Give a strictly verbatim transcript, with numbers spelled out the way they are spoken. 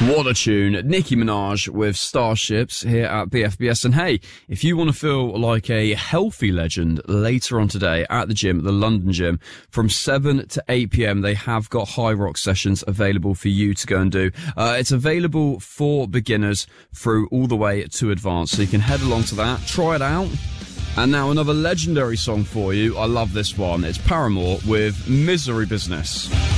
What a tune. Nicki Minaj with Starships here at B F B S. And hey, if you want to feel like a healthy legend later on today at the gym, the London gym, from seven to eight p.m, they have got high rock sessions available for you to go and do. Uh, it's available for beginners through all the way to advanced. So you can head along to that, try it out. And now another legendary song for you. I love this one. It's Paramore with Misery Business.